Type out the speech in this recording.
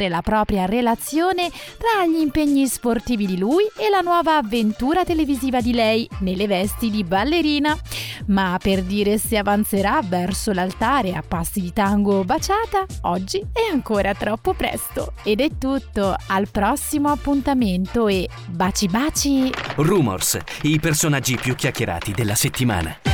la propria relazione tra gli impegni sportivi di lui e la nuova avventura televisiva di lei nelle vesti di ballerina. Ma per dire se avanzerà verso l'altare a passi di tango baciata, oggi è ancora troppo presto. Ed è tutto, al prossimo appuntamento e baci baci! Rumors, i personaggi più chiacchierati della settimana.